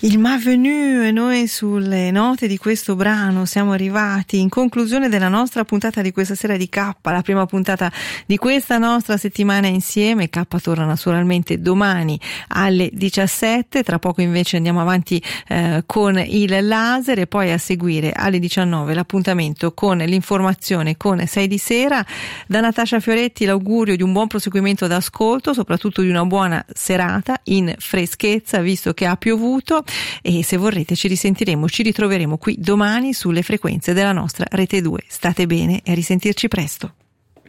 Il Malvenu, e noi sulle note di questo brano siamo arrivati in conclusione della nostra puntata di questa sera di K, la prima puntata di questa nostra settimana insieme. K torna naturalmente domani alle 17, tra poco invece andiamo avanti con il laser e poi a seguire alle 19 l'appuntamento con l'informazione con 6 di sera. Da Natascia Fioretti l'augurio di un buon proseguimento d'ascolto, soprattutto di una buona serata in freschezza visto che ha piovuto, e se vorrete ci ritroveremo qui domani sulle frequenze della nostra Rete 2. State bene e a risentirci presto.